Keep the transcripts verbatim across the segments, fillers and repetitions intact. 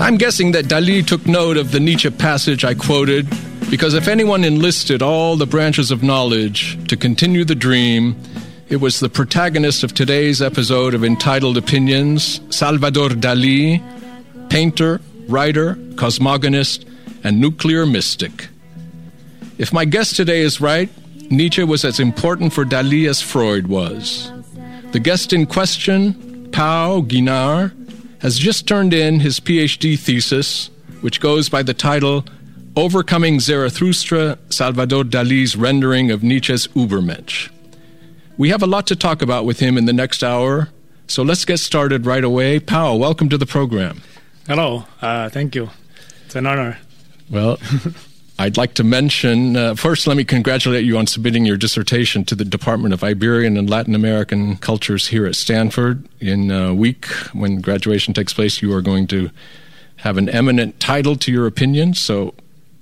I'm guessing that Dalí took note of the Nietzsche passage I quoted, because if anyone enlisted all the branches of knowledge to continue the dream, it was the protagonist of today's episode of Entitled Opinions, Salvador Dalí, painter, writer, cosmogonist, and nuclear mystic. If my guest today is right, Nietzsche was as important for Dalí as Freud was. The guest in question, Pau Guinard, has just turned in his PhD thesis, which goes by the title Overcoming Zarathustra, Salvador Dalí's rendering of Nietzsche's Übermensch. We have a lot to talk about with him in the next hour, so let's get started right away. Pau, welcome to the program. Hello, uh, thank you. It's an honor. Well, I'd like to mention, uh, first let me congratulate you on submitting your dissertation to the Department of Iberian and Latin American Cultures here at Stanford. In a week, when graduation takes place, you are going to have an eminent title to your opinion, so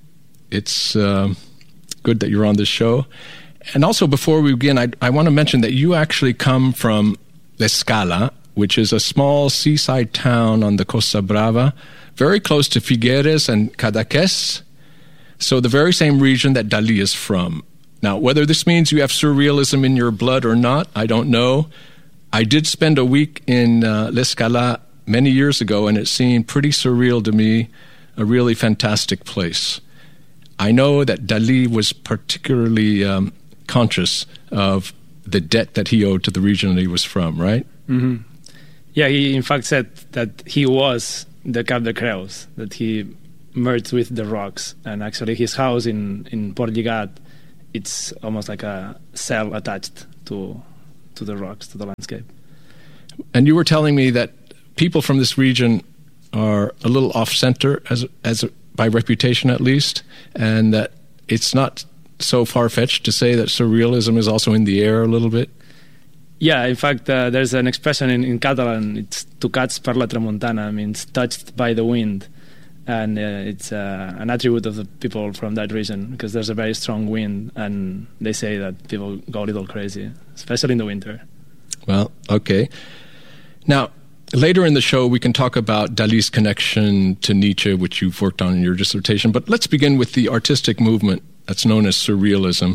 it's uh, good that you're on this show. And also, before we begin, I, I want to mention that you actually come from Escala, which is a small seaside town on the Costa Brava, very close to Figueres and Cadaqués, so the very same region that Dalí is from. Now, whether this means you have surrealism in your blood or not, I don't know. I did spend a week in uh, L'Escala many years ago, and it seemed pretty surreal to me, a really fantastic place. I know that Dalí was particularly um, conscious of the debt that he owed to the region that he was from, right? Mm-hmm. Yeah, he in fact said that he was the Cap de Creus, that he merged with the rocks, and actually his house in, in Port Lligat, it's almost like a cell attached to to the rocks, to the landscape. And you were telling me that people from this region are a little off-center, as as by reputation at least, and that it's not so far-fetched to say that surrealism is also in the air a little bit? Yeah, in fact, uh, there's an expression in, in Catalan, it's tocats per la tramuntana, means touched by the wind. And uh, it's uh, an attribute of the people from that region, because there's a very strong wind, and they say that people go a little crazy, especially in the winter. Well, okay. Now, later in the show, we can talk about Dalí's connection to Nietzsche, which you've worked on in your dissertation. But let's begin with the artistic movement that's known as surrealism,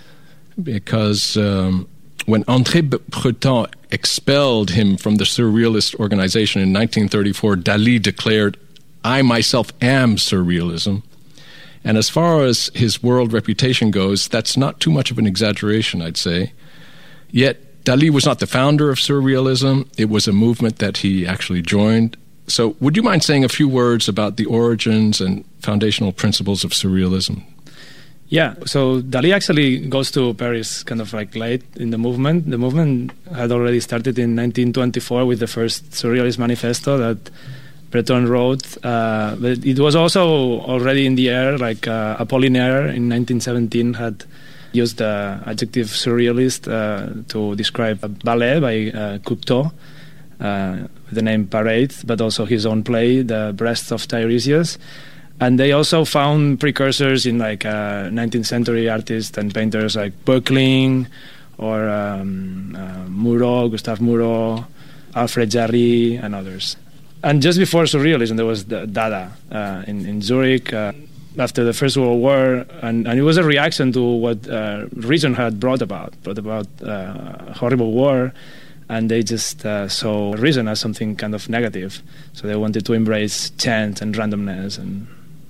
because um, when André Breton expelled him from the Surrealist organization in nineteen thirty-four, Dalí declared, "I myself am surrealism." And as far as his world reputation goes, that's not too much of an exaggeration, I'd say. Yet, Dalí was not the founder of surrealism. It was a movement that he actually joined. So would you mind saying a few words about the origins and foundational principles of surrealism? Yeah, so Dalí actually goes to Paris kind of like late in the movement. The movement had already started in nineteen twenty-four with the first Surrealist Manifesto that Breton wrote, uh, but it was also already in the air, like uh, Apollinaire in nineteen seventeen had used the adjective surrealist uh, to describe a ballet by uh, Cocteau, uh, with the name Parade, but also his own play, The Breasts of Tiresias. And they also found precursors in like uh, nineteenth century artists and painters like Böckling or um, uh, Moreau, Gustave Moreau, Alfred Jarry, and others. And just before surrealism, there was the Dada uh, in, in Zurich uh, after the First World War, and, and it was a reaction to what uh, reason had brought about, brought about uh, a horrible war, and they just uh, saw reason as something kind of negative. So they wanted to embrace chance and randomness and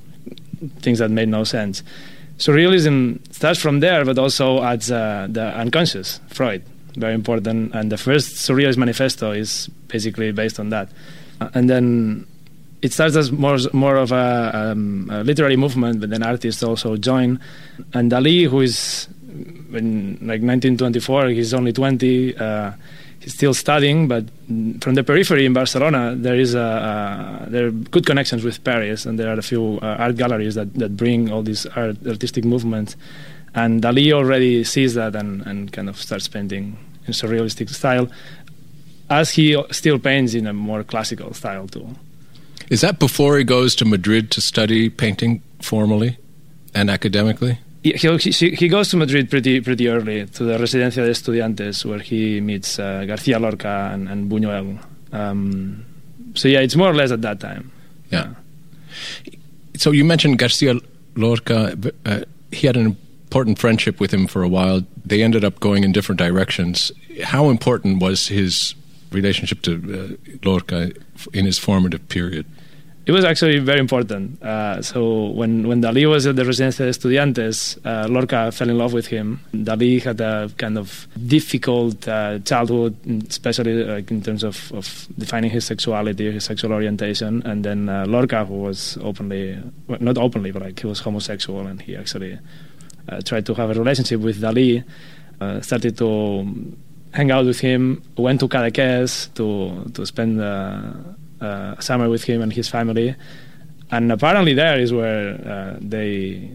things that made no sense. Surrealism starts from there, but also adds uh, the unconscious, Freud, very important, and the first Surrealist Manifesto is basically based on that. And then it starts as more more of a, um, a literary movement, but then artists also join. And Dalí, who is in like nineteen twenty-four, he's only twenty, uh, he's still studying, but from the periphery in Barcelona, there is a, a there are good connections with Paris, and there are a few uh, art galleries that, that bring all these art, artistic movements. And Dalí already sees that and, and kind of starts painting in surrealistic style, as he still paints in a more classical style too. Is that before he goes to Madrid to study painting formally and academically? He, he, he goes to Madrid pretty pretty early, to the Residencia de Estudiantes, where he meets uh, García Lorca and, and Buñuel. Um, so yeah, it's more or less at that time. Yeah. So you mentioned Garcia Lorca. Uh, he had an important friendship with him for a while. They ended up going in different directions. How important was his relationship to uh, Lorca in his formative period? It was actually very important. Uh, so when, when Dalí was at the Residencia de Estudiantes, uh, Lorca fell in love with him. Dalí had a kind of difficult uh, childhood, especially like in terms of, of defining his sexuality, his sexual orientation. And then uh, Lorca, who was openly, well, not openly, but like he was homosexual, and he actually uh, tried to have a relationship with Dalí, uh, started to hang out with him, went to Cadaqués to, to spend... Uh, Uh, summer with him and his family, and apparently there is where uh, they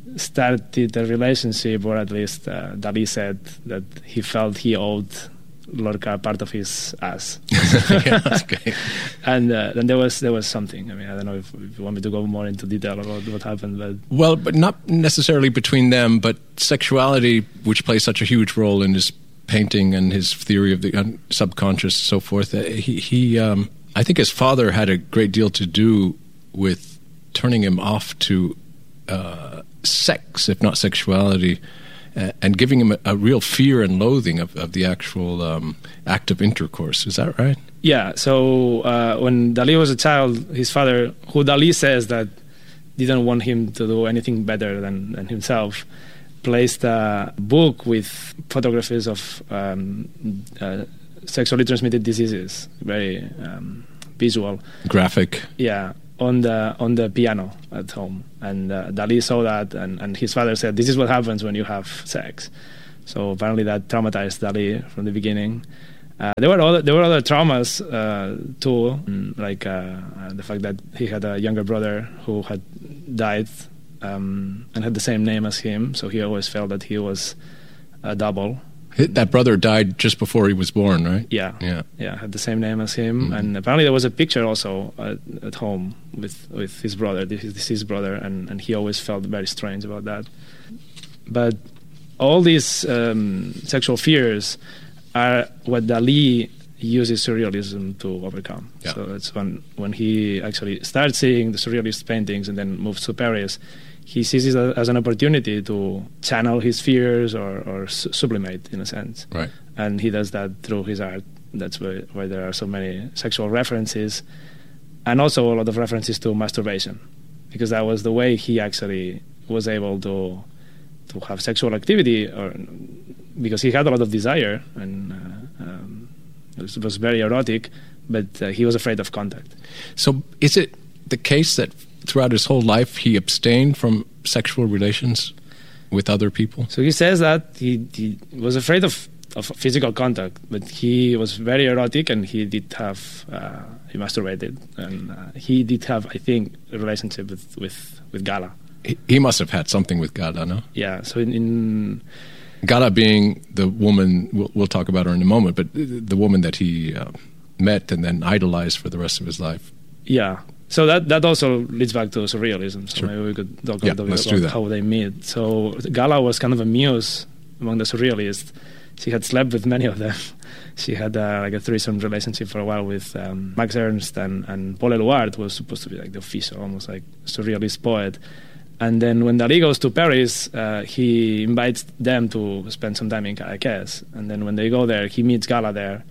started a relationship, or at least uh, Dalí said that he felt he owed Lorca part of his ass. Yeah, okay. And uh, then there was there was something. I mean, I don't know if, if you want me to go more into detail about what happened, but well, but not necessarily between them, but sexuality, which plays such a huge role in his painting and his theory of the un- subconscious, so forth. Uh, he he. Um, I think his father had a great deal to do with turning him off to uh, sex, if not sexuality, uh, and giving him a, a real fear and loathing of, of the actual um, act of intercourse. Is that right? Yeah. So uh, when Dalí was a child, his father, who Dalí says that didn't want him to do anything better than, than himself, placed a book with photographies of um, uh, sexually transmitted diseases, very um, visual, graphic. Yeah, on the on the piano at home, and uh, Dalí saw that, and, and his father said, "This is what happens when you have sex." So apparently that traumatized Dalí from the beginning. Uh, there were other there were other traumas uh, too, like uh, uh, the fact that he had a younger brother who had died um, and had the same name as him, so he always felt that he was a double. That brother died just before he was born, right? Yeah, yeah, yeah. Had the same name as him, mm-hmm. and apparently there was a picture also at, at home with with his brother, his deceased brother, and, and he always felt very strange about that. But all these um, sexual fears are what Dalí uses surrealism to overcome. Yeah. So that's when when he actually starts seeing the surrealist paintings and then moves to Paris. He sees it as an opportunity to channel his fears or, or su- sublimate, in a sense. Right. And he does that through his art. That's why, why there are so many sexual references, and also a lot of references to masturbation, because that was the way he actually was able to to have sexual activity, or because he had a lot of desire, and uh, um, it was very erotic, but uh, he was afraid of contact. So is it the case that throughout his whole life he abstained from sexual relations with other people? So he says that he, he was afraid of, of physical contact, but he was very erotic, and he did have, uh, he masturbated, and uh, he did have, I think, a relationship with, with, with Gala. He, he must have had something with Gala, no? Yeah, so in... in Gala being the woman, we'll, we'll talk about her in a moment, but the woman that he uh, met and then idolized for the rest of his life. Yeah. So that, that also leads back to surrealism. So sure. maybe we could talk yeah, a little bit about that. how they meet. So Gala was kind of a muse among the surrealists. She had slept with many of them. She had uh, like a threesome relationship for a while with um, Max Ernst, and, and Paul Eluard, who was supposed to be like the official, almost like surrealist poet. And then when Dalí goes to Paris, uh, he invites them to spend some time in Cadaqués. And then when they go there, he meets Gala there.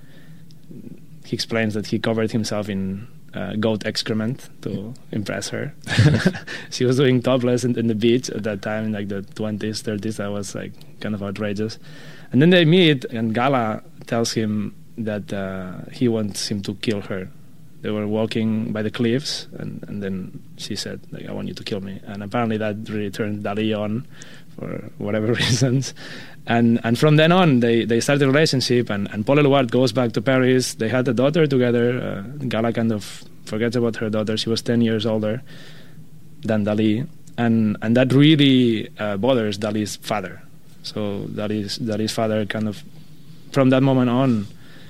He explains that he covered himself in uh, goat excrement to impress her. She was doing topless in, in the beach at that time, in like the twenties, thirties. That was like kind of outrageous. And then they meet, and Gala tells him that uh, he wants him to kill her. They were walking by the cliffs, and, and then she said, like, "I want you to kill me." And apparently that really turned Dalí on for whatever reasons. And and from then on, they, they started a relationship, and, and Paul Eluard goes back to Paris. They had a daughter together. Uh, Gala kind of forgets about her daughter. She was ten years older than Dalí. And, and that really uh, bothers Dalí's father. So Dalí's, Dalí's father kind of, from that moment on,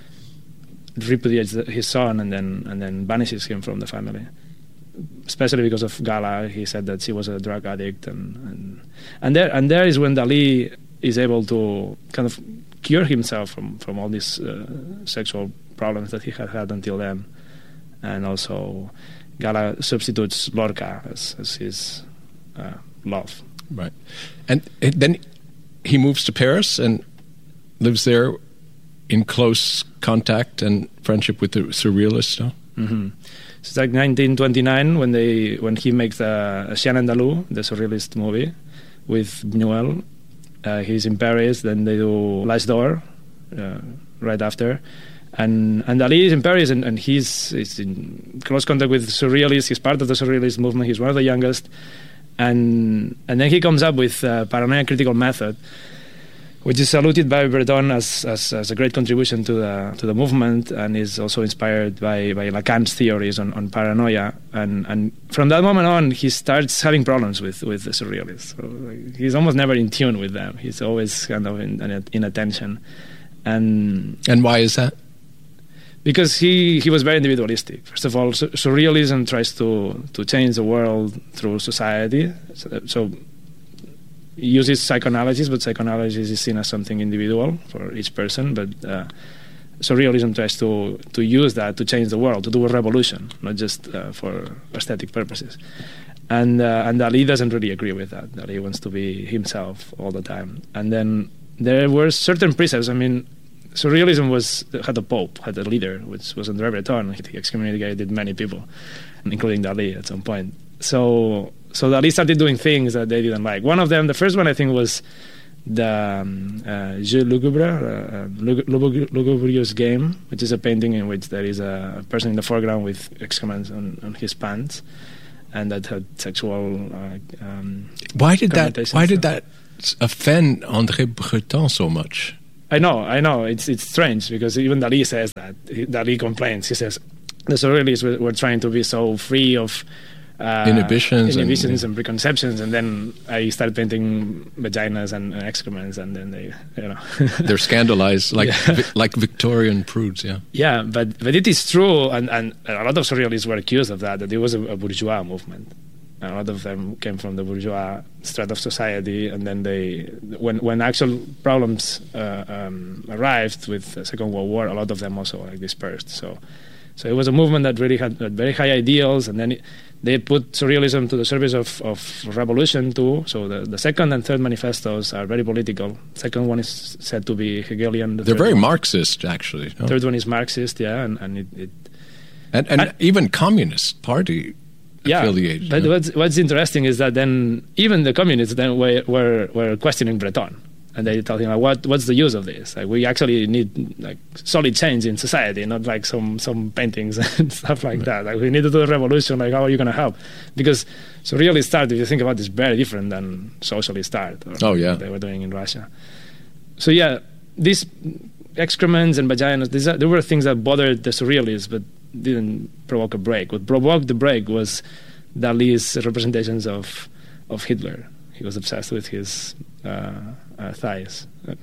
repudiates his son and then and then banishes him from the family, especially because of Gala. He said that she was a drug addict, and and and there and there is when Dalí is able to kind of cure himself from from all these uh, sexual problems that he had had until then, and also Gala substitutes Lorca as, as his uh, love. Right. And then he moves to Paris and lives there in close contact and friendship with the surrealists, no? Mm-hmm. So it's like nineteen twenty-nine when they when he makes a, a Chien Andalou, the surrealist movie, with Buñuel. Uh, he's in Paris, then they do L'Âge d'Or uh, right after. And and Dalí is in Paris, and, and he's, he's in close contact with surrealists. He's part of the surrealist movement. He's one of the youngest. And and then he comes up with uh, Paranoia Critical Method, which is saluted by Breton as, as as a great contribution to the to the movement, and is also inspired by, by Lacan's theories on, on paranoia. And and from that moment on, he starts having problems with, with the surrealists. So, like, he's almost never in tune with them. He's always kind of in, in, in attention. And and why is that? Because he, he was very individualistic. First of all, su- surrealism tries to, to change the world through society. So, so he uses psychoanalysis, but psychoanalysis is seen as something individual for each person. But uh, surrealism tries to, to use that to change the world, to do a revolution, not just uh, for aesthetic purposes. And uh, and Dalí doesn't really agree with that. Dalí wants to be himself all the time. And then there were certain precepts. I mean, surrealism was had a pope, had a leader, which was André Breton. He excommunicated many people, including Dalí at some point. So so Dalí started doing things that they didn't like. One of them, the first one I think, was the um, uh, Jeu Lugubre, uh, Lug- Lugubrious Game, which is a painting in which there is a person in the foreground with excrement on, on his pants, and that had sexual. Uh, um, why did that? Why did that offend André Breton so much? I know, I know. It's it's strange because even Dalí says that. Dalí complains. He says the surrealists were, were trying to be so free of uh, inhibitions, inhibitions and, and preconceptions, and then I started painting vaginas and, and excrements, and then they, you know, they're scandalized, like yeah. vi- like Victorian prudes. Yeah, yeah. But but it is true, and, and a lot of surrealists were accused of that. That it was a, a bourgeois movement. A lot of them came from the bourgeois strata of society, and then they, when when actual problems uh, um, arrived with the Second World War, a lot of them also like dispersed. So, so it was a movement that really had, had very high ideals, and then it, they put surrealism to the service of, of revolution too. So the, the second and third manifestos are very political. Second one is said to be Hegelian. The They're very one, Marxist, actually. No? Third one is Marxist, yeah, and and it, it and, and, and even Communist Party. Yeah, but yeah. what's what's interesting is that then even the communists then were were, were questioning Breton, and they told him, like, what what's the use of this? Like, we actually need like solid change in society, not like some some paintings and stuff like right. that. Like, we need to do a revolution. Like, how are you going to help? Because surrealist art, if you think about it, is very different than socialist art. Or oh yeah, what they were doing in Russia. So yeah, these excrements and vaginas, these are, there were things that bothered the surrealists, but didn't provoke a break. What provoked the break was Dalí's representations of of Hitler. He was obsessed with his uh, uh, thighs,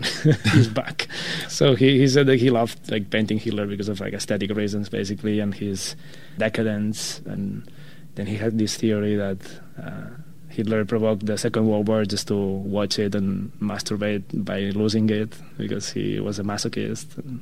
his back. So he, he said that he loved like painting Hitler because of like aesthetic reasons, basically, and his decadence. And then he had this theory that uh, Hitler provoked the Second World War just to watch it and masturbate by losing it because he was a masochist. And,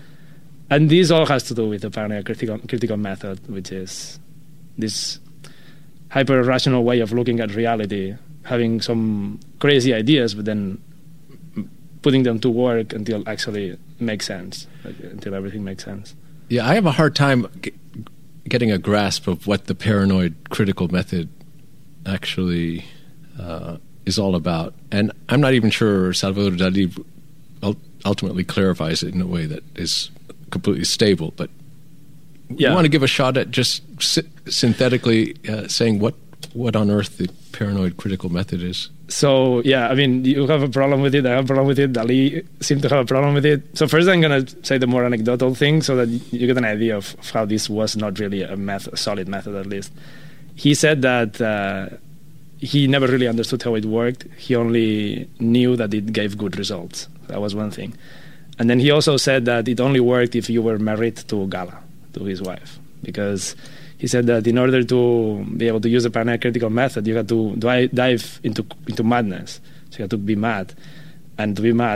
And this all has to do with the paranoia critical, critical method, which is this hyper-rational way of looking at reality, having some crazy ideas, but then putting them to work until it actually makes sense, like, until everything makes sense. Yeah, I have a hard time g- getting a grasp of what the paranoid critical method actually uh, is all about. And I'm not even sure Salvador Dalí ultimately clarifies it in a way that is completely stable, but yeah. You want to give a shot at just sy- synthetically uh, saying what what on earth the paranoid critical method is. So yeah, I mean, you have a problem with it, I have a problem with it, Dalí seemed to have a problem with it. So first I'm going to say the more anecdotal thing so that you get an idea of, of how this was not really a, method, a solid method at least. He said that uh, he never really understood how it worked. He only knew that it gave good results. That was one thing. And then he also said that it only worked if you were married to Gala, to his wife, because he said that in order to be able to use the paranoia critical method, you had to dive into into madness. So you had to be mad, and to be mad,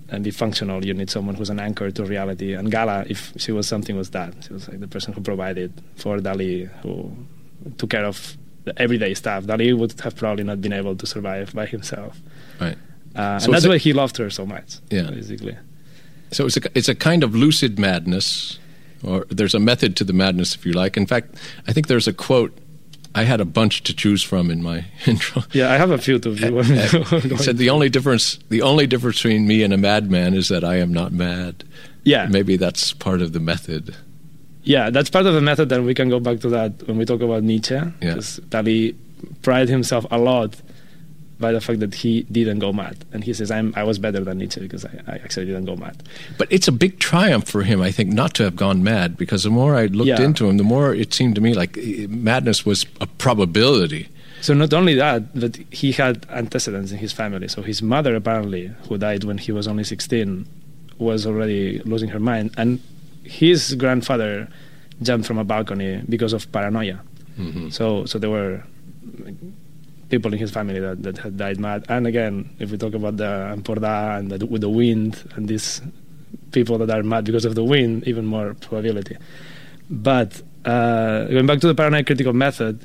and be functional, you need someone who's an anchor to reality. And Gala, if she was something, was that. She was like the person who provided for Dalí, who took care of the everyday stuff. Dalí would have probably not been able to survive by himself. Right. Uh, so and that's why he loved her so much, yeah. basically. So it's a, it's a kind of lucid madness, or there's a method to the madness, if you like. In fact, I think there's a quote. I had a bunch to choose from in my intro. Yeah, I have a few to view. He said the only difference, the only difference between me and a madman is that I am not mad. Yeah, maybe that's part of the method. Yeah, that's part of the method, and we can go back to that when we talk about Nietzsche. Because yeah. Dalí prided himself a lot by the fact that he didn't go mad, and he says, "I'm I was better than Nietzsche because I, I actually didn't go mad." But it's a big triumph for him, I think, not to have gone mad, because the more I looked yeah. into him, the more it seemed to me like madness was a probability. So not only that, but he had antecedents in his family. So his mother, apparently, who died when he was only sixteen, was already losing her mind, and his grandfather jumped from a balcony because of paranoia. Mm-hmm. So so there were people in his family that, that had died mad. And again, if we talk about the Empordà and the, with the wind and these people that are mad because of the wind, even more probability. But uh, going back to the paranoid critical method,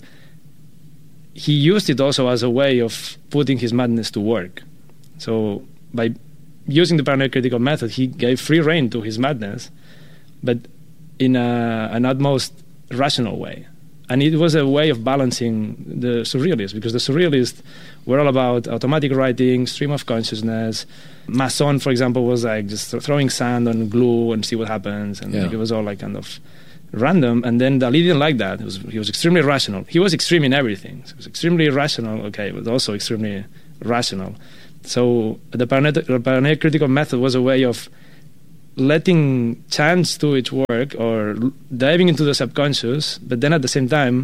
he used it also as a way of putting his madness to work. So by using the paranoid critical method, he gave free rein to his madness, but in a, an utmost rational way. And it was a way of balancing the surrealists, because the surrealists were all about automatic writing, stream of consciousness. Masson, for example, was like just throwing sand on glue and see what happens. And yeah. like it was all like kind of random. And then Dalí didn't like that. It was, he was extremely rational. He was extreme in everything. So he was extremely rational, okay, but also extremely rational. So the paranoid, the paranoid critical method was a way of letting chance do its work, or diving into the subconscious, but then at the same time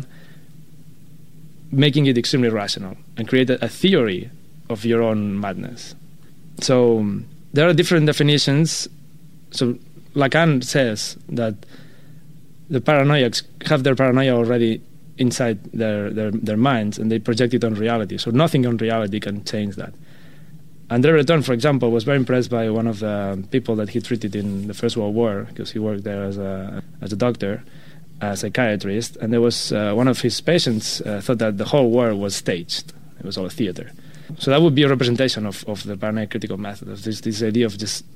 making it extremely rational and create a, a theory of your own madness. So um, there are different definitions. So Lacan says that the paranoiacs have their paranoia already inside their, their, their minds, and they project it on reality. So nothing on reality can change that. André Breton, for example, was very impressed by one of the people that he treated in the First World War, because he worked there as a as a doctor, a psychiatrist, and there was uh, one of his patients uh, thought that the whole war was staged. It was all a theater. So that would be a representation of, of the paranoid critical method, of this, this idea of just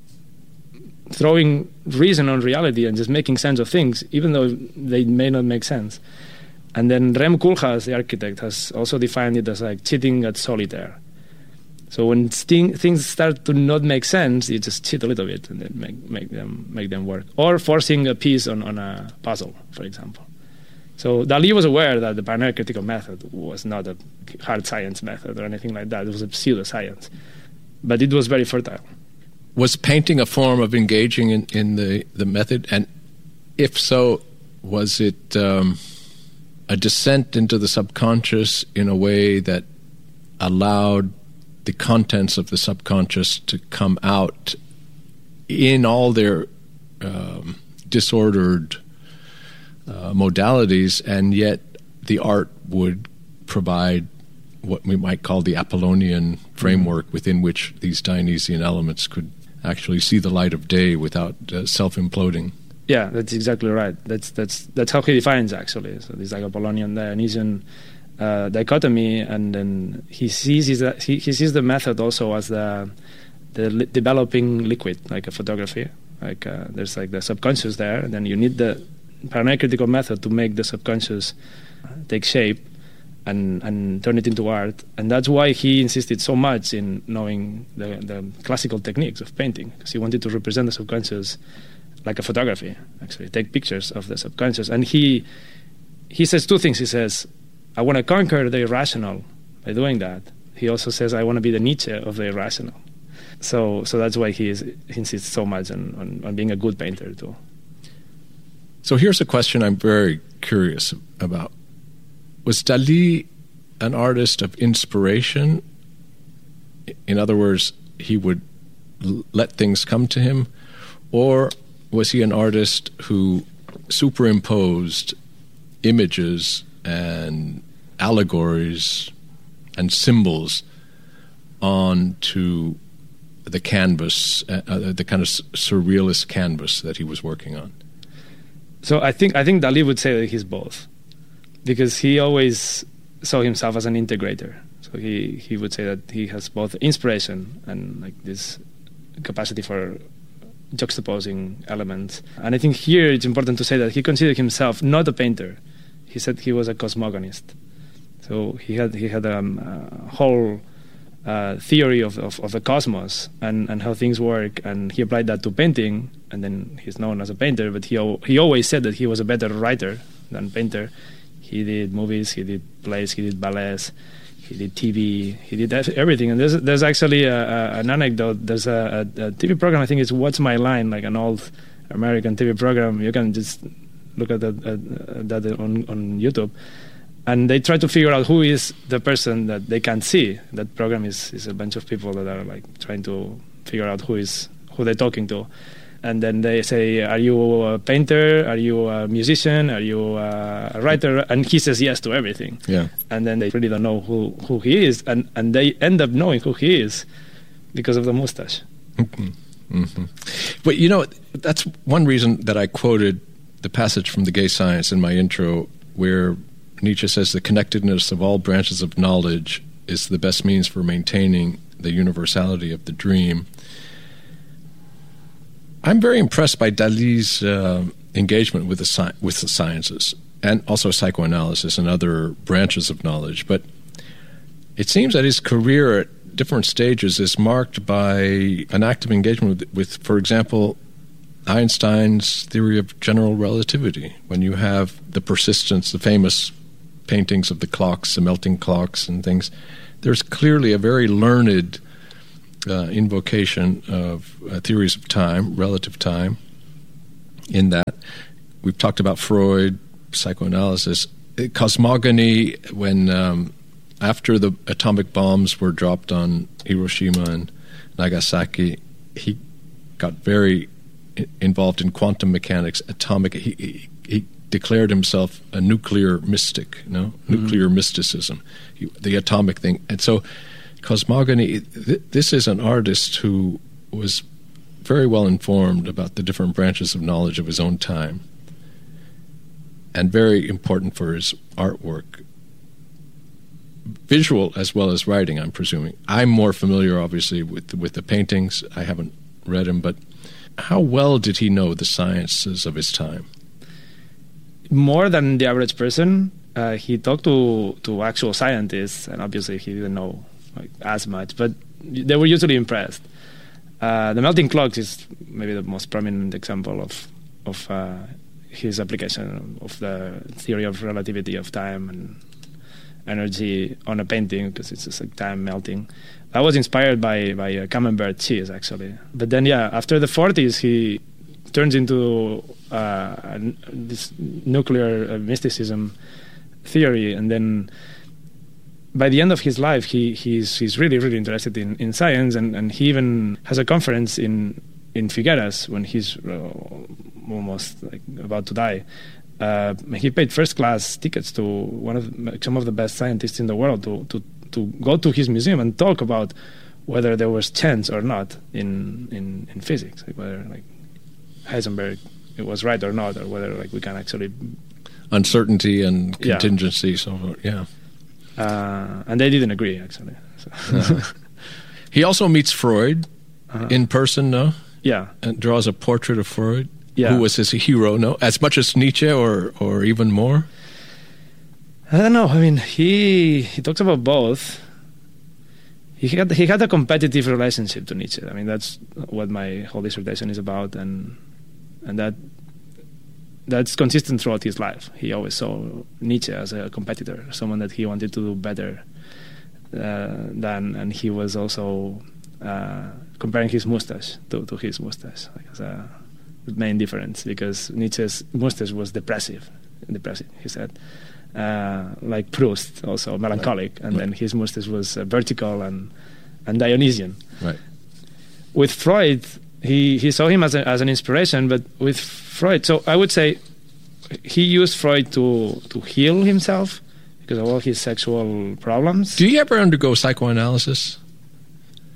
throwing reason on reality and just making sense of things, even though they may not make sense. And then Rem Koolhaas, the architect, has also defined it as like cheating at solitaire. So when sting, things start to not make sense, you just cheat a little bit and then make, make them make them work. Or forcing a piece on, on a puzzle, for example. So Dalí was aware that the paranoid critical method was not a hard science method or anything like that. It was a pseudoscience. But it was very fertile. Was painting a form of engaging in, in the, the method? And if so, was it um, a descent into the subconscious in a way that allowed the contents of the subconscious to come out in all their um, disordered uh, modalities, and yet the art would provide what we might call the Apollonian framework mm-hmm. within which these Dionysian elements could actually see the light of day without uh, self-imploding? Yeah, that's exactly right. That's that's that's how he defines, actually. So there's like Apollonian, Dionysian Uh, dichotomy, and then he sees his, uh, he, he sees the method also as the the li- developing liquid, like a photography. Like uh, there's like the subconscious there, and then you need the paranoid critical method to make the subconscious take shape and and turn it into art. And that's why he insisted so much in knowing the the classical techniques of painting, because he wanted to represent the subconscious like a photography. Actually, take pictures of the subconscious. And he he says two things. He says, I want to conquer the irrational by doing that. He also says, I want to be the Nietzsche of the irrational. So so that's why he, is, he insists so much on, on, on being a good painter, too. So here's a question I'm very curious about. Was Dalí an artist of inspiration? In other words, he would l- let things come to him? Or was he an artist who superimposed images and allegories and symbols onto the canvas, uh, uh, the kind of surrealist canvas that he was working on? So I think I think Dalí would say that he's both, because he always saw himself as an integrator. So he, he would say that he has both inspiration and like this capacity for juxtaposing elements. And I think here it's important to say that he considered himself not a painter. He said he was a cosmogonist. So he had he had um, a whole uh, theory of, of, of the cosmos and, and how things work, and he applied that to painting, and then he's known as a painter, but he he always said that he was a better writer than painter. He did movies, he did plays, he did ballets, he did T V, he did everything. And there's there's actually a, a, an anecdote. There's a, a, a T V program, I think it's What's My Line, like an old American T V program. You can just look at that, uh, that on, on YouTube. And they try to figure out who is the person that they can't see. That program is, is a bunch of people that are like trying to figure out who is who they're talking to. And then they say, are you a painter? Are you a musician? Are you a writer? And he says yes to everything. Yeah. And then they really don't know who, who he is. And, and they end up knowing who he is because of the mustache. Mm-hmm. Mm-hmm. But, you know, that's one reason that I quoted the passage from The Gay Science in my intro, where Nietzsche says the connectedness of all branches of knowledge is the best means for maintaining the universality of the dream. I'm very impressed by Dalí's uh, engagement with the, sci- with the sciences and also psychoanalysis and other branches of knowledge. But it seems that his career at different stages is marked by an active engagement with, with, for example, Einstein's theory of general relativity. When you have the persistence, the famous paintings of the clocks, the melting clocks and things, there's clearly a very learned Uh, invocation of uh, theories of time, relative time, in that. We've talked about Freud, psychoanalysis. Cosmogony, when um, after the atomic bombs were dropped on Hiroshima and Nagasaki, he got very I- involved in quantum mechanics, atomic. He, he, he declared himself a nuclear mystic, you know, mm-hmm. nuclear mysticism, he, the atomic thing. And so cosmogony, th- this is an artist who was very well informed about the different branches of knowledge of his own time, and very important for his artwork, visual as well as writing, I'm presuming. I'm more familiar, obviously, with, with the paintings. I haven't read him, but how well did he know the sciences of his time? More than the average person. Uh, he talked to, to actual scientists, and obviously he didn't know like as much, but they were usually impressed. Uh, the melting clocks is maybe the most prominent example of of uh, his application of the theory of relativity of time and energy on a painting, because it's just like time melting. That was inspired by by uh, Camembert cheese, actually. But then, yeah, after the forties, he turns into uh, this nuclear uh, mysticism theory, and then by the end of his life, he he's he's really really interested in, in science, and, and he even has a conference in in Figueras when he's uh, almost like about to die. Uh, he paid first class tickets to one of some of the best scientists in the world to, to to go to his museum and talk about whether there was chance or not in in, in physics, like whether like Heisenberg it was right or not, or whether like we can actually uncertainty and contingency. Yeah. So yeah. Uh, and they didn't agree, actually. So. uh, he also meets Freud uh-huh. in person, no? Yeah. And draws a portrait of Freud, yeah. who was his hero, no? As much as Nietzsche or, or even more? I don't know. I mean, he he talks about both. He had, he had a competitive relationship to Nietzsche. I mean, that's what my whole dissertation is about, and and that... that's consistent throughout his life. He always saw Nietzsche as a competitor, someone that he wanted to do better uh, than, and he was also uh, comparing his mustache to, to his mustache like, as a main difference, because Nietzsche's mustache was depressive, depressive, he said, uh, like Proust, also melancholic, right. and right. then his mustache was uh, vertical and, and Dionysian. Right. With Freud, he, he saw him as, a, as an inspiration, but with Freud, so I would say he used Freud to to heal himself because of all his sexual problems. Do you ever undergo psychoanalysis?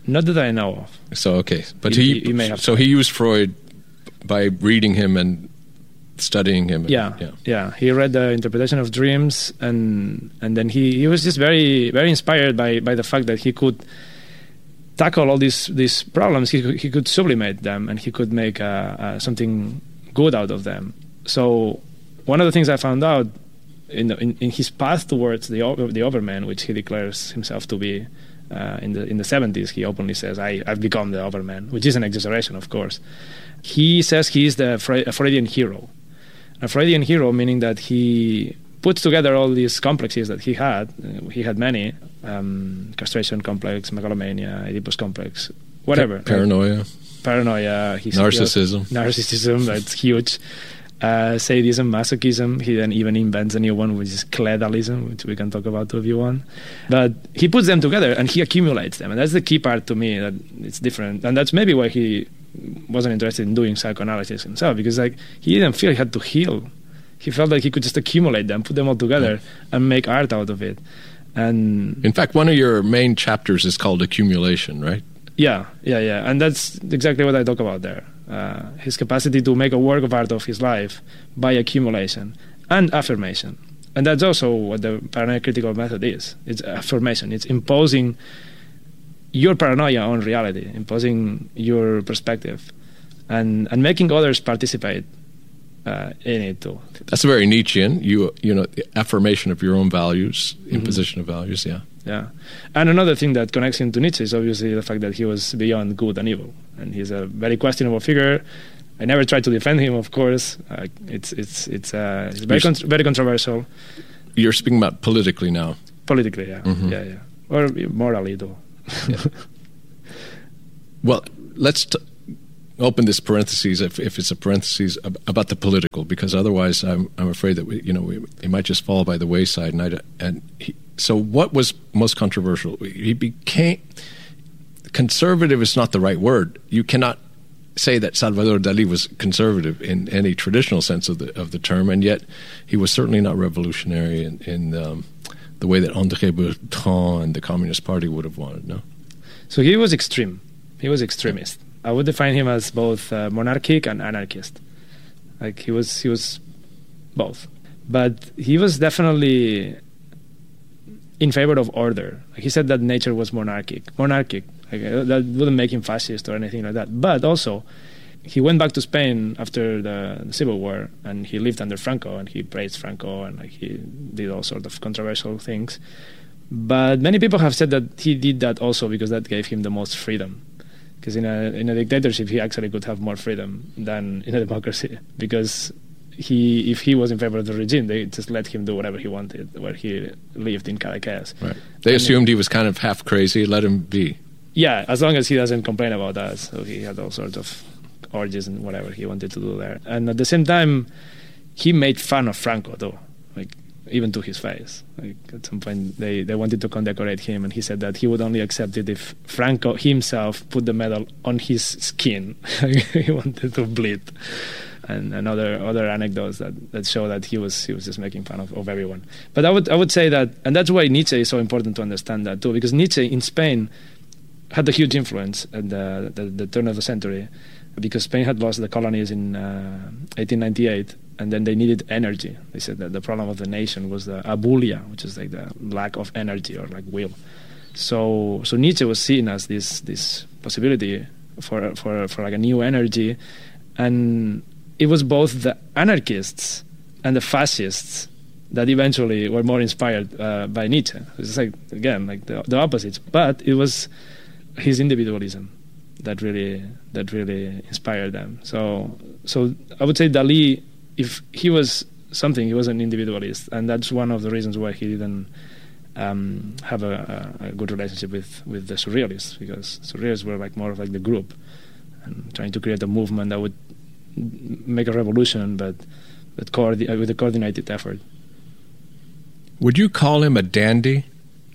Not that I know of. So okay, but he, he, he may have. So he used Freud by reading him and studying him. Yeah, yeah, yeah. He read the interpretation of dreams, and and then he, he was just very very inspired by, by the fact that he could tackle all these these problems. He could, he could sublimate them, and he could make uh, uh, something good out of them. So one of the things I found out in the, in, in his path towards the the Overman, which he declares himself to be. Uh, in the in the seventies, he openly says, I, I've become the Overman, which is an exaggeration, of course. He says he is the Fre- a Freudian hero. A Freudian hero meaning that he puts together all these complexes that he had. Uh, he had many. Um, castration complex, megalomania, Oedipus complex, whatever. Pa- paranoia. Right? Paranoia. He narcissism. Narcissism, that's huge. Uh, sadism, masochism. He then even invents a new one, which is cledalism, which we can talk about too if you want. But he puts them together and he accumulates them, and that's the key part to me. That it's different, and that's maybe why he wasn't interested in doing psychoanalysis himself, because like he didn't feel he had to heal. He felt like he could just accumulate them, put them all together, yeah. and make art out of it. And in fact, one of your main chapters is called Accumulation, right? Yeah, yeah, yeah, and that's exactly what I talk about there. Uh, his capacity to make a work of art of his life by accumulation and affirmation. And that's also what the paranoid critical method is. It's affirmation. It's imposing your paranoia on reality, imposing your perspective, and, and making others participate uh, in it too. That's very Nietzschean. You, you know, the affirmation of your own values, imposition mm-hmm. of values, yeah. Yeah. And another thing that connects him to Nietzsche is obviously the fact that he was beyond good and evil. And he's a very questionable figure. I never tried to defend him, of course. Uh, it's it's it's, uh, it's very con- very controversial. You're speaking about politically now. Politically, yeah. Mm-hmm. Yeah, yeah. Or morally, though. Yeah. Well, let's t- open this parentheses, if, if it's a parentheses, ab- about the political, because otherwise I'm I'm afraid that we, you know we, it might just fall by the wayside. And I, and he, so, what was most controversial? He became conservative is not the right word. You cannot say that Salvador Dalí was conservative in any traditional sense of the of the term, and yet he was certainly not revolutionary in, in um, the way that André Breton and the Communist Party would have wanted. No. So he was extreme. He was extremist. I would define him as both uh, monarchic and anarchist. Like he was, he was both. But he was definitely in favor of order. He said that nature was monarchic. Monarchic. Like, that wouldn't make him fascist or anything like that. But also, he went back to Spain after the, the Civil War, and he lived under Franco, and he praised Franco, and like, he did all sorts of controversial things. But many people have said that he did that also because that gave him the most freedom. Because in a in a dictatorship, he actually could have more freedom than in a democracy. Because he, if he was in favor of the regime, they just let him do whatever he wanted, where he lived in Caracas. Right. They and assumed he was kind of half crazy, let him be. Yeah, as long as he doesn't complain about that. So he had all sorts of orgies and whatever he wanted to do there. And at the same time, he made fun of Franco, though, like even to his face. Like at some point, they, they wanted to condecorate him, and he said that he would only accept it if Franco himself put the medal on his skin. He wanted to bleed. And, and other other anecdotes that, that show that he was he was just making fun of, of everyone. But I would I would say that, and that's why Nietzsche is so important to understand that too, because Nietzsche in Spain had a huge influence at the, the, the turn of the century, because Spain had lost the colonies in uh, eighteen ninety-eight, and then they needed energy. They said that the problem of the nation was the abulia, which is like the lack of energy or like will. So so Nietzsche was seen as this this possibility for for for like a new energy, and it was both the anarchists and the fascists that eventually were more inspired uh, by Nietzsche. It's like, again, like the, the opposites. But it was his individualism that really that really inspired them. So so I would say Dalí, if he was something, he was an individualist. And that's one of the reasons why he didn't um, have a, a, a good relationship with, with the Surrealists, because Surrealists were like more of like the group and trying to create a movement that would make a revolution, but but coordi- with a coordinated effort. Would you call him a dandy?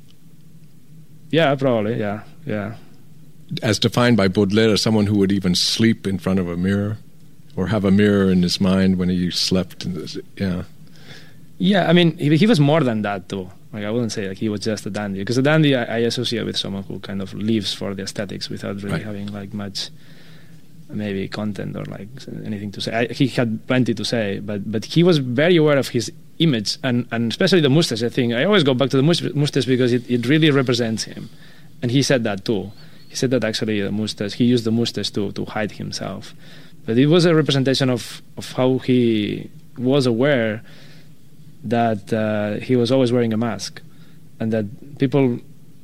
Yeah, probably. Yeah, yeah. As defined by Baudelaire, someone who would even sleep in front of a mirror, or have a mirror in his mind when he slept. Yeah. Yeah, I mean, he, he was more than that, though. Like I wouldn't say like he was just a dandy, because a dandy I, I associate with someone who kind of lives for the aesthetics without really right. having like much maybe content or like anything to say. I, he had plenty to say, but but he was very aware of his image, and, and especially the mustache. I think I always go back to the mustache because it, it really represents him, and he said that too. He said that actually the mustache, he used the mustache to to hide himself, but it was a representation of of how he was aware that uh, he was always wearing a mask, and that people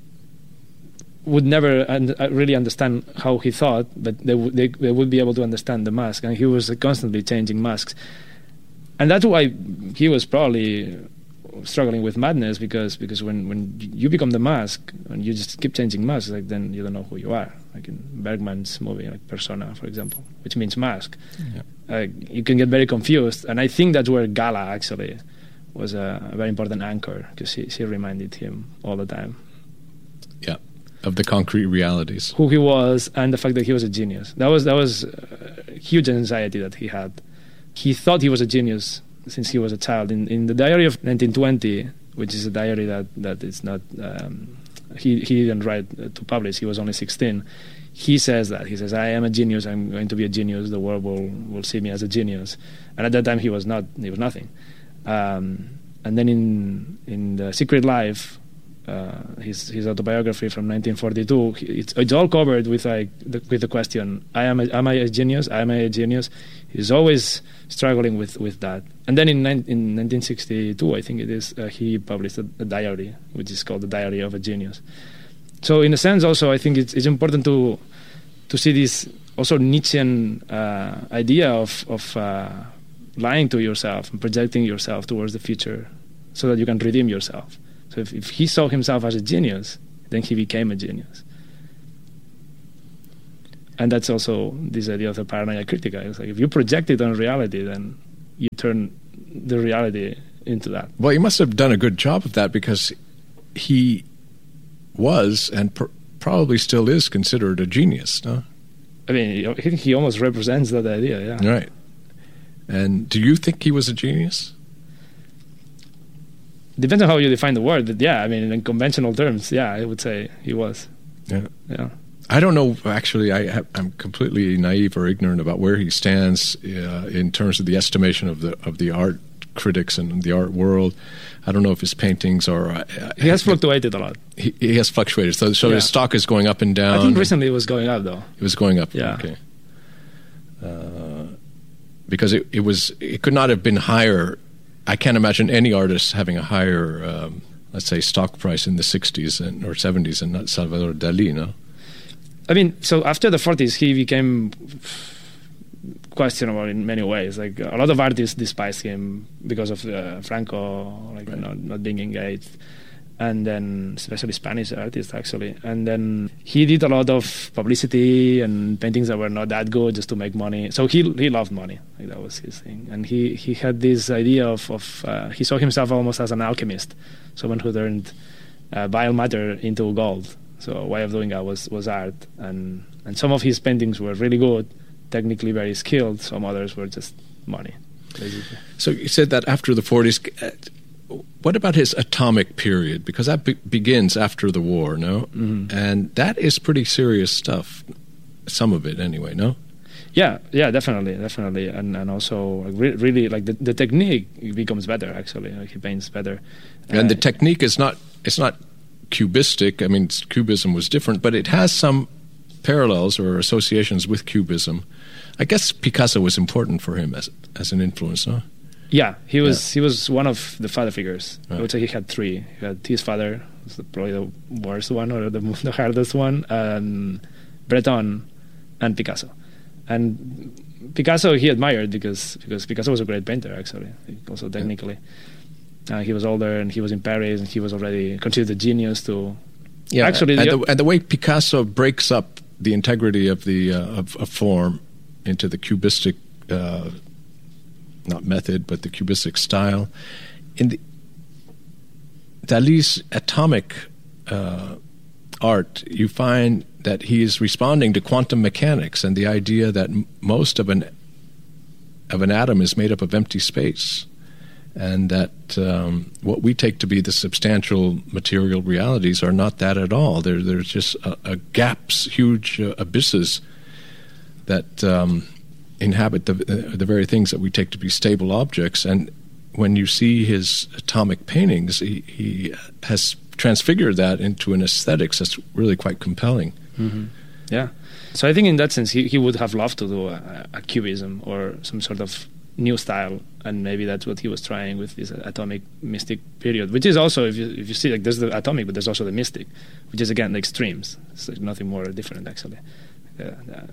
would never un- really understand how he thought, but they, w- they they would be able to understand the mask, and he was constantly changing masks. And that's why he was probably struggling with madness, because because when, when you become the mask and you just keep changing masks, like then you don't know who you are. Like in Bergman's movie, like Persona, for example, which means mask. Yeah. Uh, you can get very confused, and I think that's where Gala actually was a, a very important anchor, because she, she reminded him all the time. Yeah, of the concrete realities. Who he was, and the fact that he was a genius. That was that was a huge anxiety that he had. He thought he was a genius since he was a child. In in the diary of nineteen twenty, which is a diary that, that is not, um, he, he didn't write to publish, he was only sixteen, he says that. He says, I am a genius, I'm going to be a genius, the world will, will see me as a genius. And at that time he was not, he was nothing. Um, and then in in The Secret Life, uh, his his autobiography from nineteen forty-two, it's it's all covered with like the, with the question, I am a, am I a genius? Am I a genius? He's always struggling with, with that. And then in in nineteen sixty-two, I think it is, uh, he published a, a diary, which is called The Diary of a Genius. So in a sense, also, I think it's it's important to to see this also Nietzschean uh, idea of of uh, lying to yourself and projecting yourself towards the future so that you can redeem yourself. So if, if he saw himself as a genius, then he became a genius. And that's also this idea of the paranoia critica. It's like if you project it on reality, then you turn the reality into that. Well, he must have done a good job of that, because he was and pr- probably still is considered a genius, no? I mean, I think he almost represents that idea, yeah. Right. And do you think he was a genius? Depends on how you define the word, but yeah, I mean, in conventional terms, yeah, I would say he was. Yeah. Yeah. I don't know, actually, I have, I'm completely naive or ignorant about where he stands uh, in terms of the estimation of the of the art critics and the art world. I don't know if his paintings are... Uh, he has fluctuated a lot. He, he has fluctuated, so, so yeah. His stock is going up and down. I think recently it was going up, though. It was going up, yeah. Okay. Uh, because it, it was, it could not have been higher. I can't imagine any artist having a higher, um, let's say, stock price in the sixties and, or seventies and not Salvador Dali, no? I mean, so after the forties, he became questionable in many ways. Like a lot of artists despised him because of uh, Franco, like right. not, not being engaged, and then especially Spanish artists actually. And then he did a lot of publicity and paintings that were not that good just to make money. So he he loved money. Like that was his thing. And he he had this idea of of uh, he saw himself almost as an alchemist, someone who turned uh, vile matter into gold. So a way of doing that was, was art, and, and some of his paintings were really good, technically very skilled. Some others were just money, basically. So you said that after the forties. What about his atomic period? Because that be- begins after the war, no? Mm-hmm. And that is pretty serious stuff, some of it anyway, no? Yeah, yeah, definitely, definitely. And and also, like, re- really, like the, the technique becomes better, actually. Like he paints better. And uh, the technique is not, it's not cubistic. I mean, Cubism was different, but it has some parallels or associations with Cubism. I guess Picasso was important for him as as an influence, no? Yeah, he was yeah. he was one of the father figures. Right. I would say he had three. He had his father, was probably the worst one or the, the hardest one, and Breton, and Picasso. And Picasso he admired because because Picasso was a great painter, actually, also technically. Yeah. Uh, he was older and he was in Paris and he was already considered a genius to... Yeah, actually, and the, the, and the way Picasso breaks up the integrity of the uh, of, of form into the cubistic, uh, not method, but the cubistic style. In the Dali's atomic uh, art, you find that he is responding to quantum mechanics and the idea that m- most of an of an atom is made up of empty space. and that um, what we take to be the substantial material realities are not that at all. There, there's just a, a gaps, huge uh, abysses that um, inhabit the, the very things that we take to be stable objects. And when you see his atomic paintings, he, he has transfigured that into an aesthetics that's really quite compelling. Mm-hmm. Yeah. So I think in that sense, he, he would have loved to do a, a cubism or some sort of new style, and maybe that's what he was trying with this atomic mystic period, which is also, if you if you see, like, there's the atomic, but there's also the mystic, which is again the extremes. It's like nothing more different, actually. Uh, uh,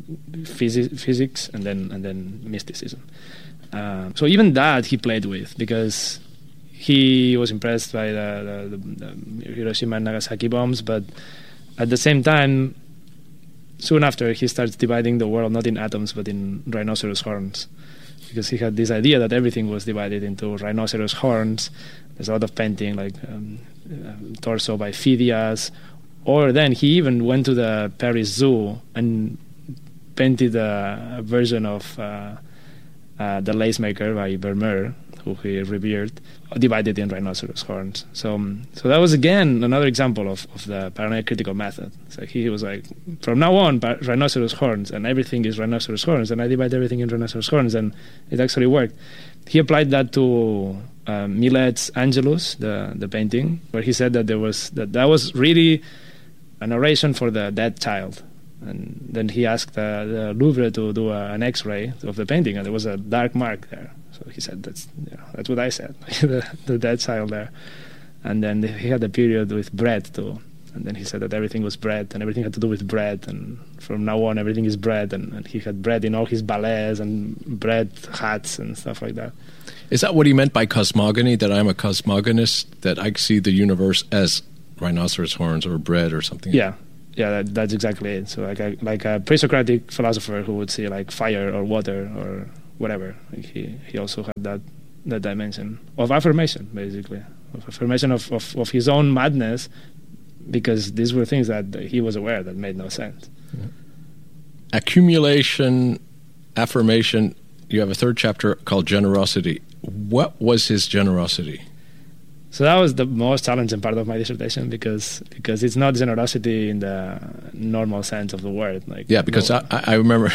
phys- physics and then and then mysticism. Uh, so even that he played with, because he was impressed by the, the, the Hiroshima and Nagasaki bombs, but at the same time, soon after, he starts dividing the world not in atoms but in rhinoceros horns, because he had this idea that everything was divided into rhinoceros horns. There's a lot of painting, like um, uh, Torso by Phidias, or then he even went to the Paris Zoo and painted a, a version of uh, uh, The Lace Maker by Vermeer, who he revered, divided in rhinoceros horns. So, um, so that was again another example of, of the paranoid critical method. So he was like, from now on, rhinoceros horns, and everything is rhinoceros horns, and I divide everything in rhinoceros horns, and it actually worked. He applied that to uh, Millet's Angelus, the the painting, where he said that there was that that was really an oration for the dead child. And then he asked uh, the Louvre to do a, an X-ray of the painting, and there was a dark mark there. So he said, "That's you know, that's what I said, the, the dead child there." And then he had a period with bread too, and then he said that everything was bread, and everything had to do with bread, and from now on everything is bread. And, and he had bread in all his ballets and bread hats and stuff like that. Is that what he meant by cosmogony? That I'm a cosmogonist, that I see the universe as rhinoceros horns or bread or something? Yeah. Yeah, that, that's exactly it. So like a, like a pre-Socratic philosopher who would see like fire or water or whatever, like he, he also had that that dimension of affirmation, basically, of affirmation of, of, of his own madness, because these were things that he was aware that made no sense. Yeah. Accumulation, affirmation. You have a third chapter called Generosity. What was his generosity? So that was the most challenging part of my dissertation, because because it's not generosity in the normal sense of the word. Like yeah, because no, I, I remember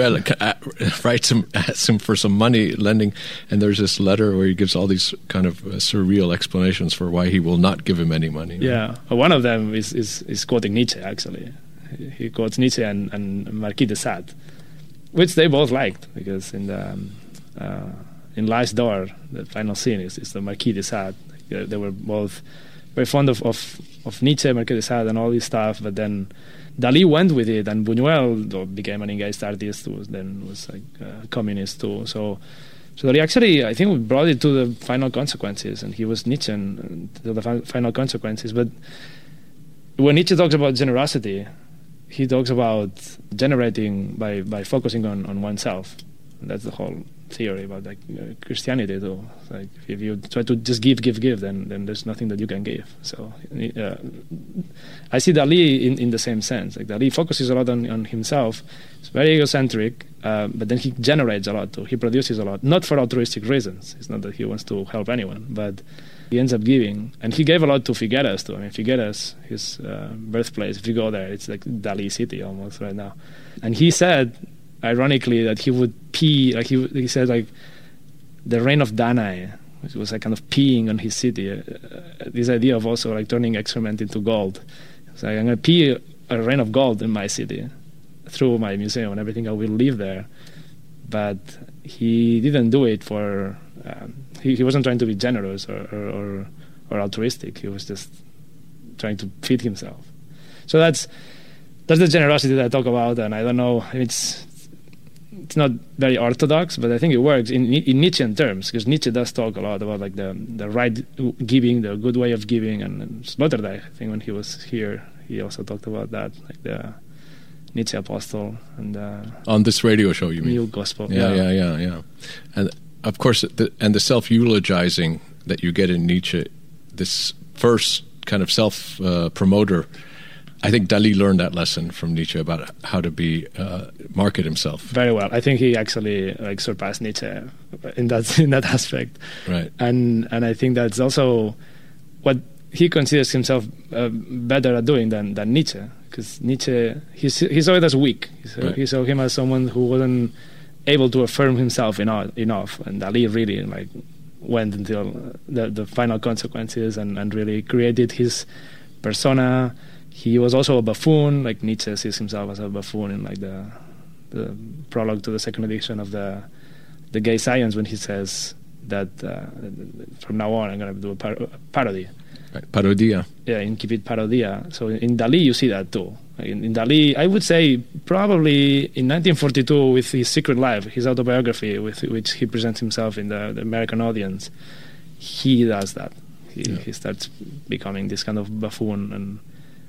Buñuel writes him, asks him for some money lending, and there's this letter where he gives all these kind of uh, surreal explanations for why he will not give him any money. Yeah, well, one of them is, is, is quoting Nietzsche, actually. He, he quotes Nietzsche and, and Marquis de Sade, which they both liked, because in the um, uh, in Last Door, the final scene is, is the Marquis de Sade. They were both very fond of, of, of Nietzsche, Marquis de Sade, and all this stuff. But then Dalí went with it, and Buñuel became an engaged artist, who was then was like a communist too. So, so Dalí actually, I think, brought it to the final consequences, and he was Nietzschean to the fi- final consequences. But when Nietzsche talks about generosity, he talks about generating by, by focusing on, on oneself. And that's the whole theory about like uh, Christianity too. Like if you try to just give, give, give, then then there's nothing that you can give. So uh, I see Dalí in, in the same sense. Like Dalí focuses a lot on, on himself. It's very egocentric, uh, but then he generates a lot too. He produces a lot, not for altruistic reasons. It's not that he wants to help anyone, but he ends up giving. And he gave a lot to Figueras too. I mean, Figueras, his uh, birthplace, if you go there, it's like Dalí City almost right now. And he said, ironically, that he would pee, like he he said, like the rain of Danae, which was like kind of peeing on his city. Uh, this idea of also like turning excrement into gold. It's like, I'm going to pee a rain of gold in my city through my museum and everything I will leave there. But he didn't do it for, um, he, he wasn't trying to be generous or, or, or, or altruistic. He was just trying to feed himself. So that's that's the generosity that I talk about, and I don't know, it's It's not very orthodox, but I think it works in, in Nietzschean terms, because Nietzsche does talk a lot about like the the right giving, the good way of giving, and, and Sloterdijk, I think when he was here, he also talked about that, like the Nietzsche apostle and uh, on this radio show, you mean? New gospel. Yeah, yeah, yeah, yeah. And of course, the, and the self-eulogizing that you get in Nietzsche, this first kind of self-promoter. Uh, I think Dalí learned that lesson from Nietzsche about how to be uh, market himself. Very well. I think he actually like surpassed Nietzsche in that in that aspect. Right. And and I think that's also what he considers himself uh, better at doing than, than Nietzsche, because Nietzsche he he saw it as weak. He saw, right. he saw him as someone who wasn't able to affirm himself enough, enough. And Dalí really like went until the the final consequences and, and really created his persona. He was also a buffoon, like Nietzsche sees himself as a buffoon in like the the prologue to the second edition of the the Gay Science, when he says that uh, from now on I'm going to do a, par- a parody. Right. Parodia. Yeah, incipit parodia. So in Dalí you see that too. In, in Dalí, I would say probably in nineteen forty-two with his Secret Life, his autobiography, with which he presents himself in the, the American audience, he does that. He, yeah. he starts becoming this kind of buffoon and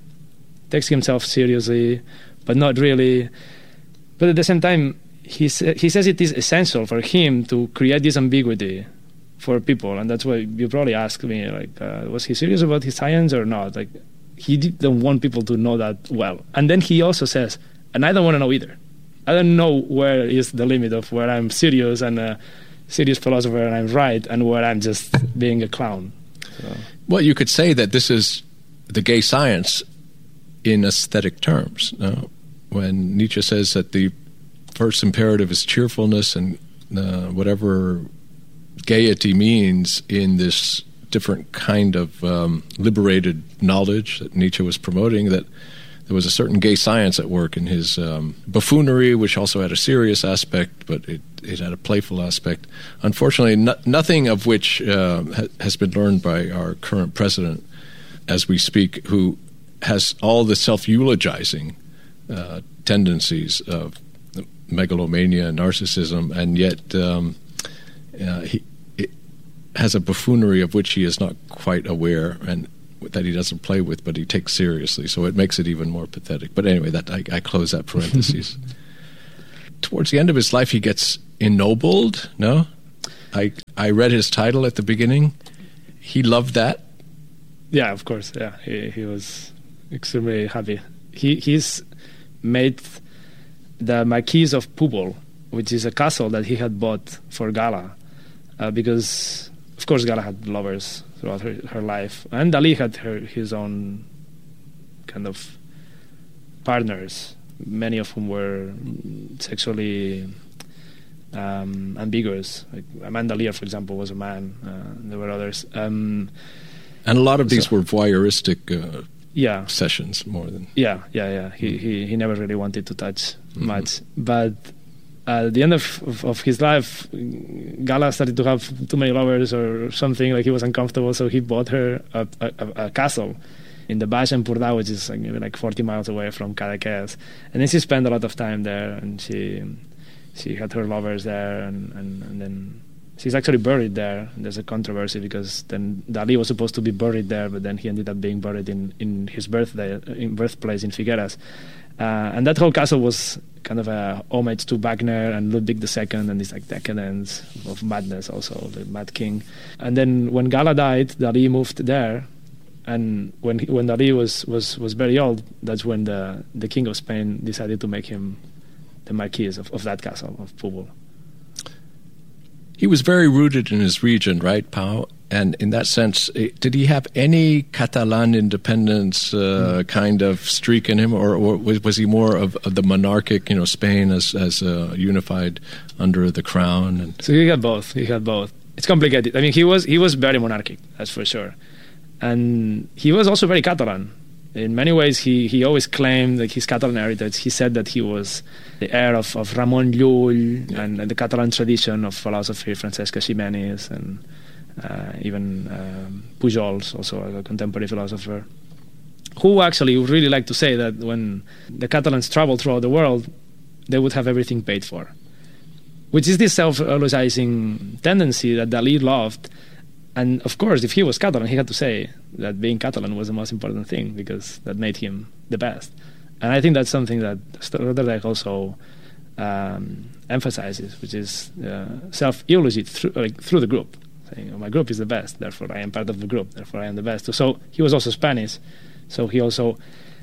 takes himself seriously, but not really. But at the same time, he, sa- he says it is essential for him to create this ambiguity for people, and that's why you probably ask me, like, uh, was he serious about his science or not? Like, he didn't want people to know that well. And then he also says, and I don't want to know either. I don't know where is the limit of where I'm serious and a serious philosopher and I'm right, and where I'm just being a clown. So. Well, you could say that this is the gay science in aesthetic terms. No? When Nietzsche says that the first imperative is cheerfulness, and uh, whatever gaiety means in this different kind of um, liberated knowledge that Nietzsche was promoting, that there was a certain gay science at work in his um, buffoonery, which also had a serious aspect, but it, it had a playful aspect. Unfortunately, no, nothing of which uh, ha- has been learned by our current president as we speak, who has all the self-eulogizing uh, tendencies of megalomania and narcissism, and yet um, uh, he it has a buffoonery of which he is not quite aware and that he doesn't play with, but he takes seriously. So it makes it even more pathetic. But anyway, that I, I close that parenthesis. Towards the end of his life, he gets ennobled, no? I I read his title at the beginning. He loved that. Yeah, of course. Yeah, he he was extremely happy. He he's made the Marquise of Pubol, which is a castle that he had bought for Gala, uh, because of course Gala had lovers throughout her, her life, and Dalí had her, his own kind of partners, many of whom were sexually um, ambiguous. Like Amanda Lear, for example, was a man. Uh, there were others. Um, and a lot of these so, were voyeuristic uh, yeah. sessions more than... Yeah, yeah, yeah. He, he, he never really wanted to touch mm-hmm. much. But at the end of, of, of his life, Gala started to have too many lovers or something, like he was uncomfortable, so he bought her a, a, a castle in the Baix-Empordà, which is like maybe like forty miles away from Cadaqués. And then she spent a lot of time there, and she she had her lovers there, and, and, and then she's actually buried there. And there's a controversy because then Dalí was supposed to be buried there, but then he ended up being buried in, in his birthday, in birthplace in Figueras. Uh, and that whole castle was kind of a homage to Wagner and Ludwig the Second and this like decadence of madness, also the Mad King. And then when Gala died, Dalí moved there, and when he, when Dalí was, was, was very old, that's when the the King of Spain decided to make him the Marquis of, of that castle of Pubol. He was very rooted in his region, right, Pau? And in that sense, did he have any Catalan independence uh, mm. kind of streak in him, or, or was, was he more of, of the monarchic, you know, Spain as as uh, unified under the crown? And so he had both. He had both. It's complicated. I mean, he was he was very monarchic, that's for sure, and he was also very Catalan. In many ways, he, he always claimed like his Catalan heritage. He said that he was the heir of, of Ramon Llull yeah. and, and the Catalan tradition of philosophy, Francesca Ximenes, and uh, even um, Pujols, also a contemporary philosopher, who actually would really like to say that when the Catalans traveled throughout the world, they would have everything paid for, which is this self-eulogizing tendency that Dalí loved. And of course, if he was Catalan, he had to say that being Catalan was the most important thing because that made him the best. And I think that's something that Sloterdijk also um, emphasizes, which is uh, self-eulogy through, like, through the group. Saying, oh, my group is the best, therefore I am part of the group, therefore I am the best. So he was also Spanish, so he also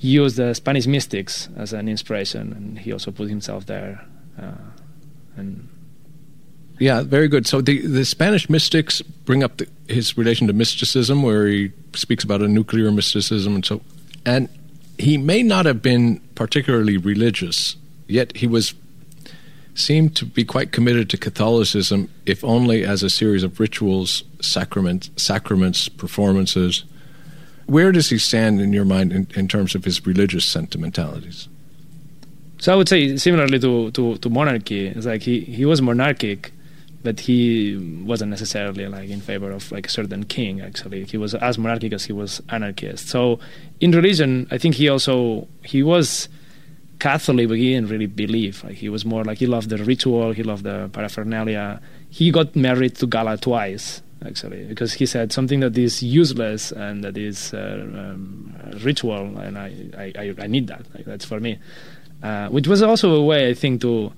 used the Spanish mystics as an inspiration, and he also put himself there. Uh, and yeah, very good. So the, the Spanish mystics bring up the, his relation to mysticism, where he speaks about a nuclear mysticism, and so, and he may not have been particularly religious, yet he was seemed to be quite committed to Catholicism, if only as a series of rituals, sacrament, sacraments, performances. Where does he stand in your mind in, in terms of his religious sentimentalities? So I would say similarly to, to, to monarchy, it's like he, he was monarchic, but he wasn't necessarily like in favor of like a certain king. Actually, he was as monarchic as he was anarchist. So in religion, I think he also he was Catholic, but he didn't really believe. Like he was more like he loved the ritual, he loved the paraphernalia. He got married to Gala twice, actually, because he said something that is useless and that is uh, um, ritual, and I, I, I need that. Like, that's for me. Uh, which was also a way, I think, to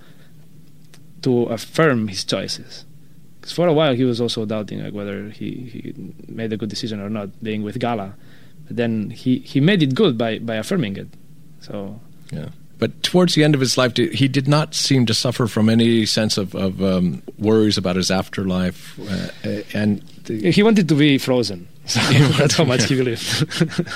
to affirm his choices. Because for a while he was also doubting like whether he, he made a good decision or not, being with Gala. But then he, he made it good by, by affirming it. So yeah. But towards the end of his life, he did not seem to suffer from any sense of, of um, worries about his afterlife. Uh, and the, he wanted to be frozen. So that's how much yeah. he believed.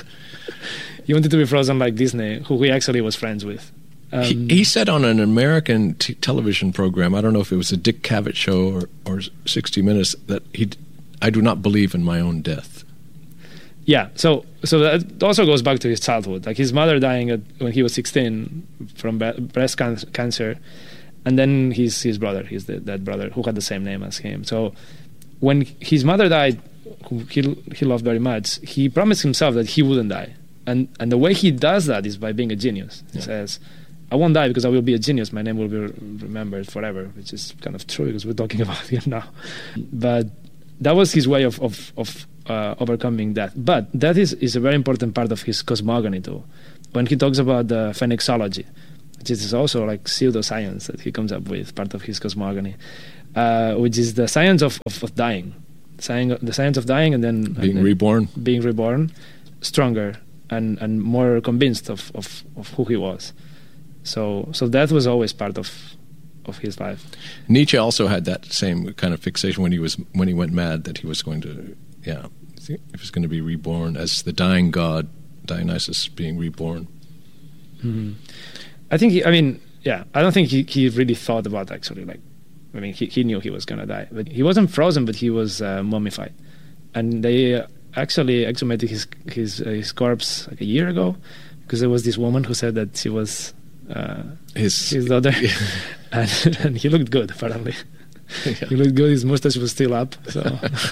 He wanted to be frozen like Disney, who he actually was friends with. Um, he, he said on an American t- television program, I don't know if it was a Dick Cavett show or, or sixty minutes, that he, I do not believe in my own death. Yeah, so so that also goes back to his childhood. Like his mother dying at, when he was sixteen from breast can- cancer, and then his his brother, his that brother who had the same name as him. So when his mother died, who he he loved very much, he promised himself that he wouldn't die. And and the way he does that is by being a genius. He yeah. says, I won't die because I will be a genius. My name will be remembered forever, which is kind of true because we're talking about him now. But that was his way of of, of uh, overcoming that. But that is, is a very important part of his cosmogony too. When he talks about the phoenixology, which is also like pseudoscience that he comes up with, part of his cosmogony, uh, which is the science of, of, of dying, Science, the science of dying and then... Being and then reborn. Being reborn, stronger and, and more convinced of, of, of who he was. So, so that was always part of of his life. Nietzsche also had that same kind of fixation when he was when he went mad, that he was going to, yeah, he was going to be reborn as the dying god, Dionysus being reborn. Mm-hmm. I think. He, I mean, yeah, I don't think he, he really thought about actually. Like, I mean, he he knew he was going to die, but he wasn't frozen, but he was uh, mummified, and they actually exhumated his his uh, his corpse like a year ago, because there was this woman who said that she was. Uh, his his daughter, yeah. and, and he looked good. Apparently, yeah. He looked good. His mustache was still up. So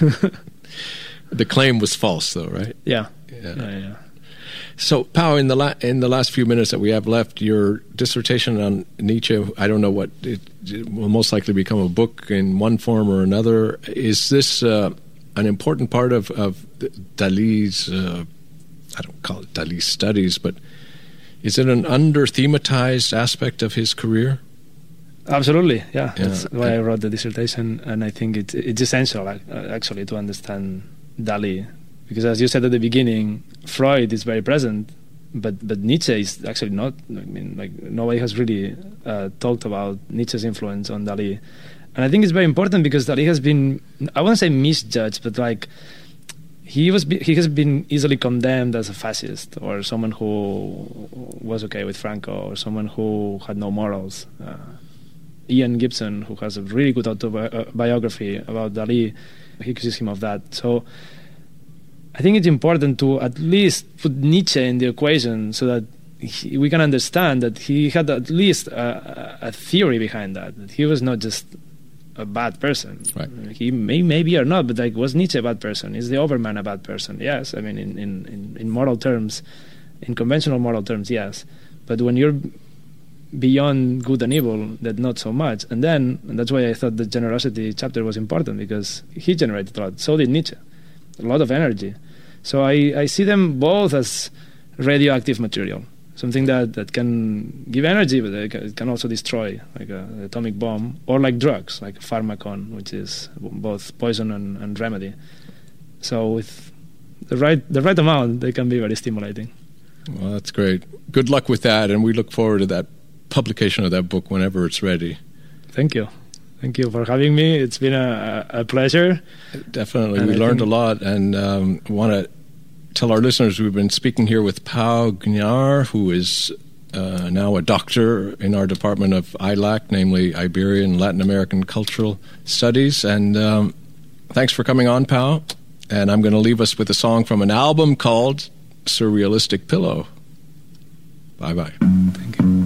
the claim was false, though, right? Yeah, yeah. yeah, yeah. So, Pau, in the la- in the last few minutes that we have left, your dissertation on Nietzsche, I don't know what it, it will most likely become a book in one form or another. Is this uh, an important part of of Dali's? Uh, I don't call it Dali's studies, but is it an under-thematized aspect of his career? Absolutely, yeah. yeah. That's why I wrote the dissertation, and I think it, it's essential, actually, to understand Dali. Because as you said at the beginning, Freud is very present, but, but Nietzsche is actually not. I mean, like, nobody has really uh, talked about Nietzsche's influence on Dali. And I think it's very important because Dali has been, I wouldn't say misjudged, but like, He was he has been easily condemned as a fascist, or someone who was okay with Franco, or someone who had no morals. Uh, Ian Gibson, who has a really good autobiography about Dali, he accuses him of that. So I think it's important to at least put Nietzsche in the equation so that he, we can understand that he had at least a, a theory behind that, that he was not just a bad person. Right. He may maybe or not, but like, was Nietzsche a bad person? Is the Overman a bad person? Yes. I mean, in, in, in, in moral terms, in conventional moral terms, yes. But when you're beyond good and evil, that not so much. And then, and that's why I thought the generosity chapter was important, because he generated a lot. So did Nietzsche. A lot of energy. So I, I see them both as radioactive material. Something that, that can give energy, but it can also destroy, like a, an atomic bomb, or like drugs, like pharmacon, which is both poison and, and remedy. So with the right the right amount, they can be very stimulating. Well, that's great. Good luck with that, and we look forward to that publication of that book whenever it's ready. Thank you. Thank you for having me. It's been a, a pleasure. Definitely. And we I learned a lot, and um, want to tell our listeners we've been speaking here with Pau Gnyar, who is uh, now a doctor in our department of I L A C, namely Iberian and Latin American Cultural Studies. And um, thanks for coming on, Pau. And I'm going to leave us with a song from an album called Surrealistic Pillow. Bye-bye.